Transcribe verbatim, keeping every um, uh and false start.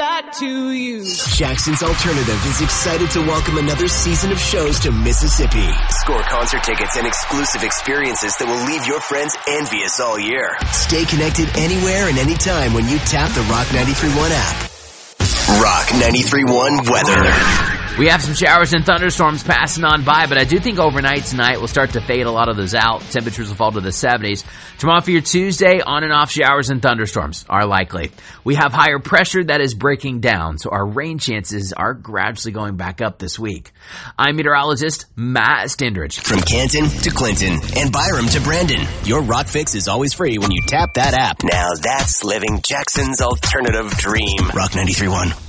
that to you. Jackson's Alternative is excited to welcome another season of shows to Mississippi. Score concert tickets and exclusive experiences that will leave your friends envious all year. Stay connected anywhere and anytime when you tap the Rock ninety-three point one app. Rock ninety-three point one weather. We have some showers and thunderstorms passing on by, but I do think overnight tonight we'll start to fade a lot of those out. Temperatures will fall to the seventies. Tomorrow for your Tuesday, on and off showers and thunderstorms are likely. We have higher pressure that is breaking down, so our rain chances are gradually going back up this week. I'm meteorologist Matt Stendridge. From Canton to Clinton and Byram to Brandon, your Rock Fix is always free when you tap that app. Now that's living Jackson's alternative dream. Rock ninety-three point one.